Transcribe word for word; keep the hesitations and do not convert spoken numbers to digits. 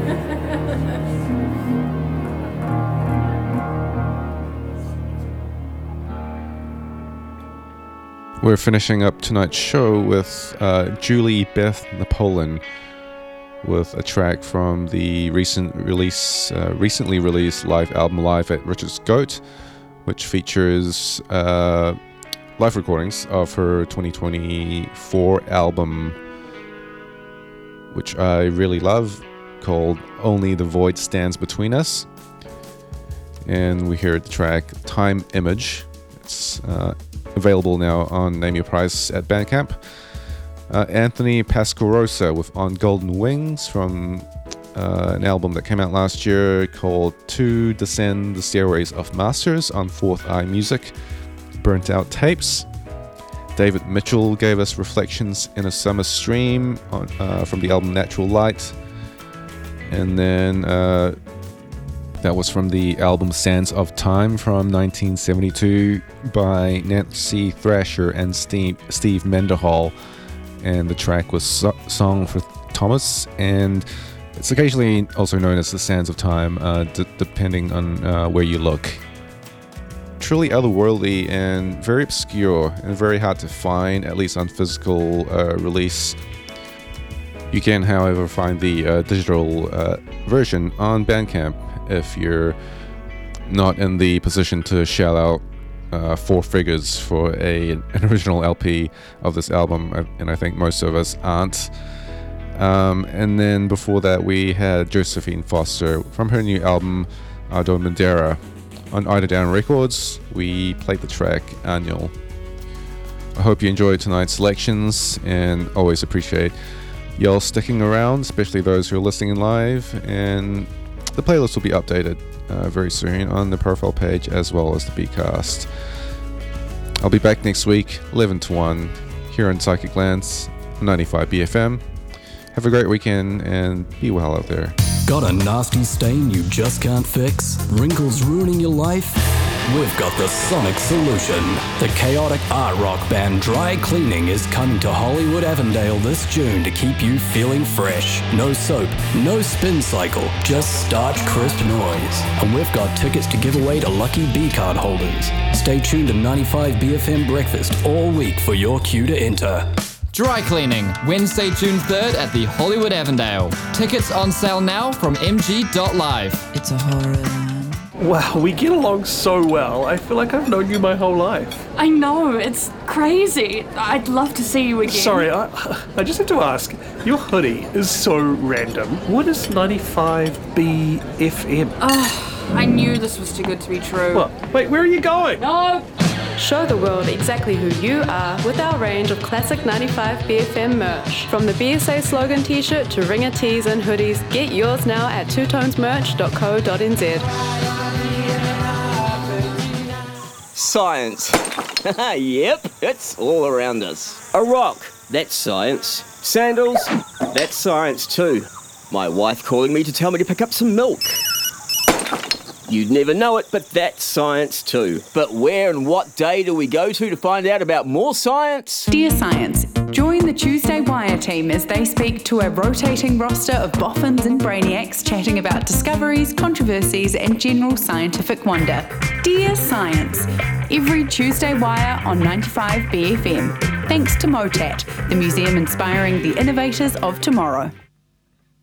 We're finishing up tonight's show with uh, Julie Beth Napoleon with a track from the recent release, uh, recently released live album Live at Richard's Goat, which features uh, live recordings of her twenty twenty-four album, which I really love, called Only the Void Stands Between Us. And we hear the track Time Image. It's uh, available now on Name Your Price at Bandcamp. Uh, Anthony Pasquarosa with On Golden Wings from uh, an album that came out last year called To Descend the Stairways of Masters on Fourth Eye Music, Burnt Out Tapes. David Mitchell gave us Reflections in a Summer Stream on, uh, from the album Natural Light. And then uh, that was from the album Sands of Time from nineteen seventy-two by Nancy Thrasher and Steve, Steve Mendenhall. And the track was so- Song for Thomas, and it's occasionally also known as the Sands of Time, uh, d- depending on uh, where you look. Truly otherworldly and very obscure and very hard to find, at least on physical uh, release. You can, however, find the uh, digital uh, version on Bandcamp if you're not in the position to shell out uh, four figures for a, an original L P of this album, and I think most of us aren't. Um, and then before that, we had Josephine Foster from her new album, Ado Madeira. On Ida Down Records, we played the track Annual. I hope you enjoyed tonight's selections, and always appreciate y'all sticking around, especially those who are listening live. And the playlist will be updated uh, very soon on the profile page as well as the Bcast. I'll be back next week, eleven to one, here on Psychic Lance, ninety-five B F M. Have a great weekend and be well out there. Got a nasty stain you just can't fix? Wrinkles ruining your life? We've got the sonic solution. The chaotic art rock band Dry Cleaning is coming to Hollywood Avondale this June to keep you feeling fresh. No soap, no spin cycle, just starch crisp noise. And we've got tickets to give away to lucky B-card holders. Stay tuned to ninety-five B F M Breakfast all week for your cue to enter. Dry Cleaning, Wednesday, June third at the Hollywood Avondale. Tickets on sale now from m g dot live. It's a horror. Wow, we get along so well. I feel like I've known you my whole life. I know, it's crazy. I'd love to see you again. Sorry, I, I just have to ask. Your hoodie is so random. What is ninety-five B F M? Oh, I knew this was too good to be true. What? Wait, where are you going? No! Show the world exactly who you are with our range of classic ninety-five B F M merch. From the B S A slogan t-shirt to ringer tees and hoodies, get yours now at two tones merch dot co dot n z. Science. Yep, it's all around us. A rock, that's science. Sandals, that's science too. My wife calling me to tell me to pick up some milk. You'd never know it, but that's science too. But where and what day do we go to to find out about more science? Dear Science, join the Tuesday Wire team as they speak to a rotating roster of boffins and brainiacs chatting about discoveries, controversies and general scientific wonder. Dear Science, every Tuesday Wire on ninety-five B F M. Thanks to MOTAT, the museum inspiring the innovators of tomorrow.